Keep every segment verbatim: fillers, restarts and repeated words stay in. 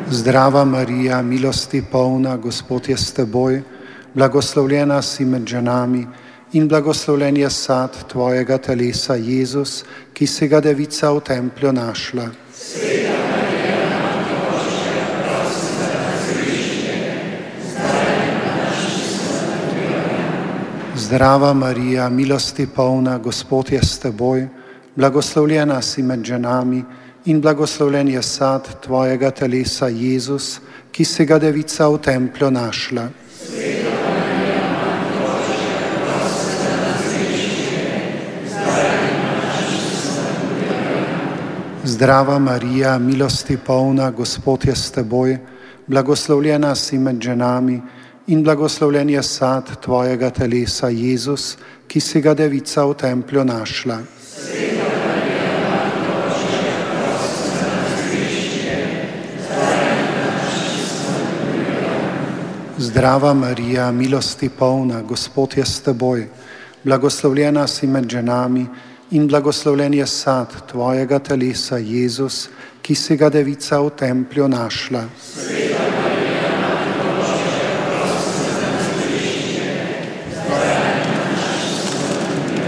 Zdrava Marija, milosti polna, Gospod je s teboj, blagoslovljena si med ženami in blagoslovljen je sad tvojega telesa, Jezus, ki si ga devica v templju našla. Sveta Marija, Mati Božja, prosi za nas grešnike, zdaj in na naši smrtni uri. Zdrava Marija, milosti polna, Gospod je s teboj, blagoslovljena si med ženami in blagoslovljen je sad tvojega telesa, Jezus, ki si ga devica v templju našla. Sveta Marija, Mati Božja, prosi za nas grešnike, zdaj in na naši smrtni uri. Zdrava Marija, milosti polna, Gospod je s teboj, blagoslovljena si med ženami in blagoslovljen je sad tvojega telesa, Jezus, ki si ga devica v templju našla. Sveta Marija, Mati Božja, prosi za nas grešnike, zdaj in na naši smrtni uri. Zdrava Marija, milosti polna, Gospod je s teboj, blagoslovljena si med ženami in blagoslovljen je sad tvojega telesa, Jezus, ki si ga devica v templju našla. Sveta Marija, Mati Božja, prosi za nas grešnike, zdaj in na naši smrtni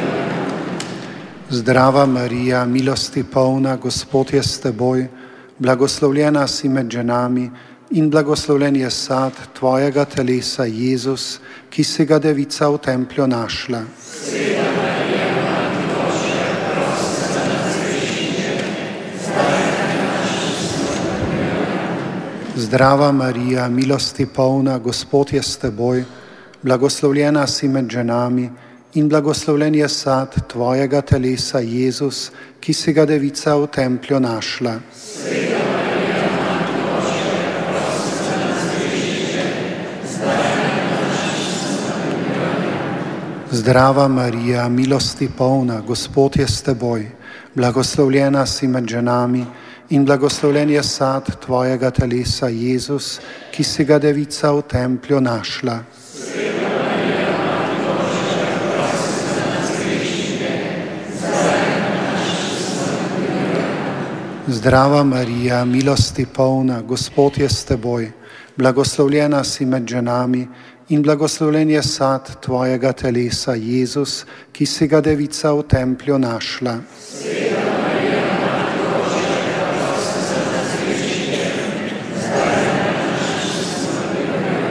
uri. Zdrava Marija, milosti polna, Gospod je s teboj, blagoslovljena si med ženami in blagoslovljen je sad tvojega telesa, Jezus, ki si ga devica v templju našla. Sveta Marija, Mati Božja, prosi za nas grešnike, zdaj in na naši smrtni uri. Zdrava Marija, milosti polna, Gospod je s teboj, blagoslovljena si med ženami in blagoslovljen je sad tvojega telesa, Jezus, ki si ga devica v templju našla. Sveta Marija, Mati Božja, prosi za nas grešnike, zdaj in na naši smrtni uri. Zdrava Marija, milosti polna, Gospod je s teboj, blagoslovljena si med ženami in blagoslovljen je sad tvojega telesa, Jezus, ki si ga devica v templju našla. Sveta Marija, Mati Božja, prosi za nas grešnike, zdaj in na naši smrtni uri. Zdrava Marija, milosti polna, Gospod je s teboj, blagoslovljena si med ženami in blagoslovljen je sad tvojega telesa, Jezus, ki si ga devica v templju našla. Sveta Marija, Mati Božja, prosi za nas grešnike, zdaj in na naši smrtni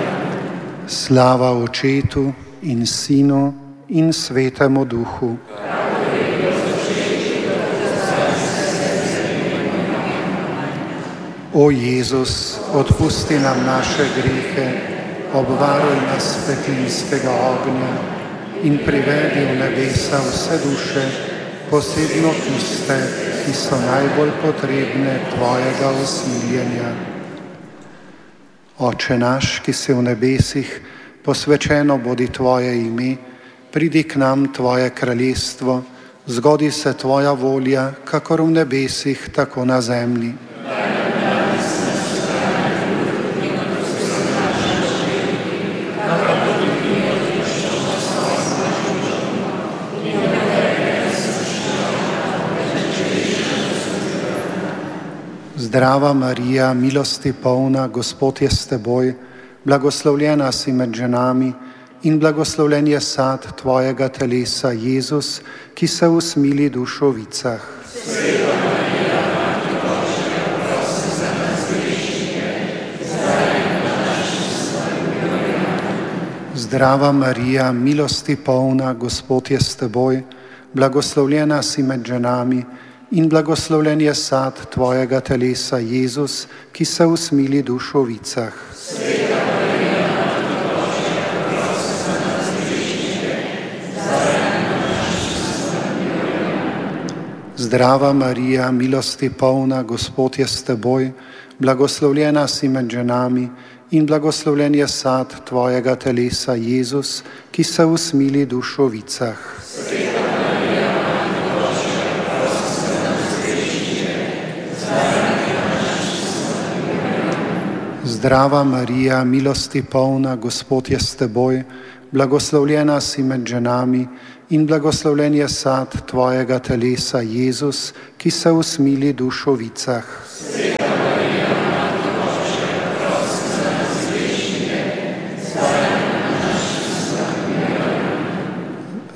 uri. Slava Očetu in Sinu in Svetemu Duhu. O Jezus, odpusti nam naše grehe, obvaruj nas peklinskega ognja in privedi v nebesa vse duše, posebno tiste, ki so najbolj potrebne tvojega usmiljenja. Oče naš, ki si v nebesih, posvečeno bodi tvoje ime, pridi k nam tvoje kraljestvo, zgodi se tvoja volja, kakor v nebesih, tako na zemlji. Zdrava Marija, milosti polna, Gospod je s teboj, blagoslovljena si med ženami in blagoslovljen je sad tvojega telesa, Jezus, ki se usmili v dušovicah. Sveta Marija, Mati Božja, prosi za nas grešnike, zdaj in na naši smrtni uri. Zdrava Marija, milosti polna, Gospod je s teboj, blagoslovljena si med ženami in blagoslovljen je sad tvojega telesa, Jezus, ki se usmili v dušovicah. Sveta Marija, Mati Božja, prosi za nas grešnike, zdaj in na naši smrtni uri. Zdrava Marija, milosti polna, Gospod je s teboj, blagoslovljena si med ženami in blagoslovljen je sad tvojega telesa, Jezus, ki se usmili v dušovicah. Sveta Marija, Mati Božja, prosi za nas grešnike, zdaj in na naši smrtni uri. Zdrava Marija, milosti polna, Gospod je s teboj, blagoslovljena si med ženami in blagoslovljen je sad tvojega telesa, Jezus, ki se usmili v dušovicah. Sveta Marija, Mati Božja,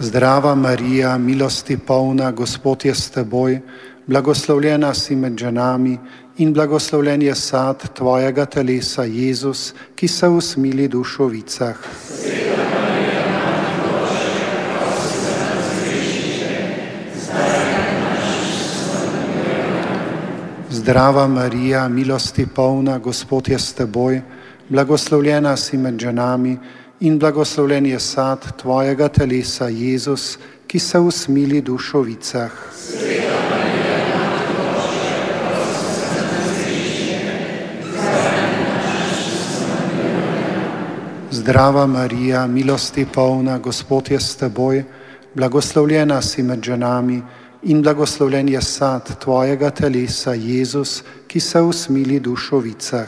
Zdrava Marija, milosti polna, Gospod je s teboj, blagoslovljena si med ženami in blagoslovljen je sad tvojega telesa, Jezus, ki se usmili v dušovicah. Zdrava Marija, milosti polna, Gospod je s teboj, blagoslovljena si med ženami in blagoslovljen je sad tvojega telesa, Jezus, ki se usmili v dušovicah. Zdrava Marija, milosti polna, Gospod je s teboj, blagoslovljena si med ženami in blagoslovljen je sad tvojega telesa, Jezus, ki se usmili v dušovicah.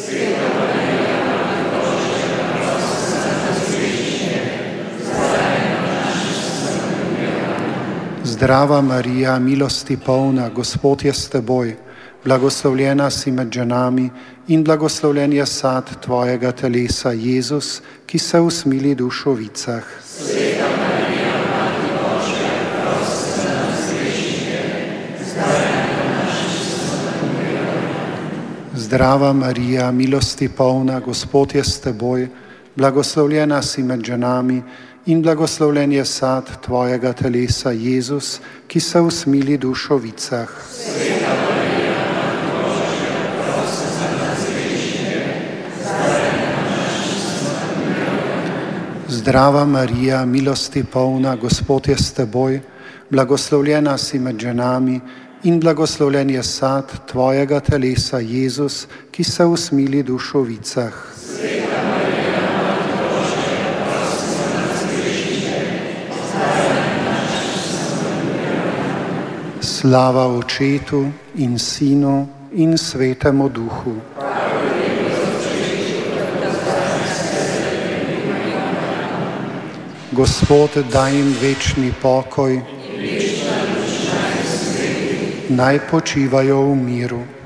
Zdrava Marija, milosti polna, Gospod je s teboj, blagoslovljena si med ženami in blagoslovljen je sad tvojega telesa, Jezus, ki se usmili v dušovicah. Zdrava Marija, milosti polna, Gospod je s teboj, blagoslovljena si med ženami in blagoslovljen je sad tvojega telesa, Jezus, ki se usmili v dušovicah. Zdrava Marija, milosti polna, Gospod je s teboj, blagoslovljena si med ženami in blagoslovljen je sad tvojega telesa, Jezus, ki se usmili v dušovicah. Slava Očetu in Sinu in Svetemu Duhu. Gospod, daj jim večni pokoj, naj počivajo v miru.